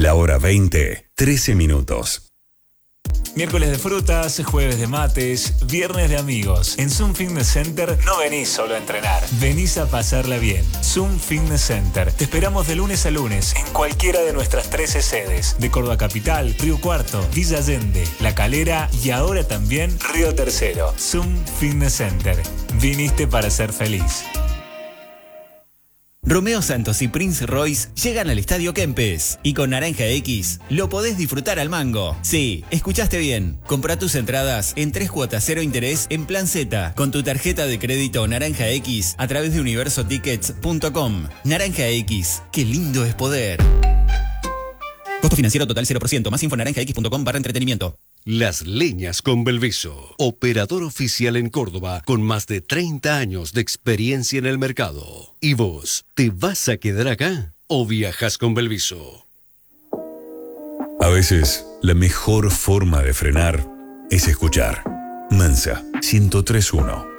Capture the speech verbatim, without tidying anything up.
La hora veinte, trece minutos. Miércoles de frutas, jueves de mates, viernes de amigos. En Zoom Fitness Center no venís solo a entrenar, venís a pasarla bien. Zoom Fitness Center. Te esperamos de lunes a lunes en cualquiera de nuestras trece sedes. De Córdoba Capital, Río Cuarto, Villa Allende, La Calera y ahora también Río Tercero. Zoom Fitness Center. Viniste para ser feliz. Romeo Santos y Prince Royce llegan al Estadio Kempes y con Naranja X lo podés disfrutar al mango. Sí, escuchaste bien. Comprá tus entradas en tres cuotas cero interés en Plan Z con tu tarjeta de crédito Naranja X a través de universo tickets punto com. Naranja X, qué lindo es poder. Costo financiero total cero por ciento. Más info en naranja x punto com barra entretenimiento. Las Leñas con Belviso, operador oficial en Córdoba con más de treinta años de experiencia en el mercado. ¿Y vos, te vas a quedar acá o viajas con Belviso? A veces, la mejor forma de frenar es escuchar. Mansa, ciento tres punto uno.